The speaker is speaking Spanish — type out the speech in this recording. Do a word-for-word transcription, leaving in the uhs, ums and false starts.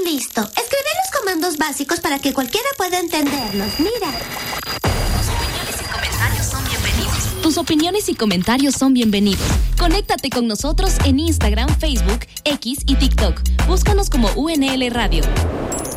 Listo. Escribí los comandos básicos para que cualquiera pueda entenderlos. Mira. Tus opiniones y comentarios son bienvenidos. Tus opiniones y comentarios son bienvenidos. Conéctate con nosotros en Instagram, Facebook, X y TikTok. Búscanos como U N L Radio.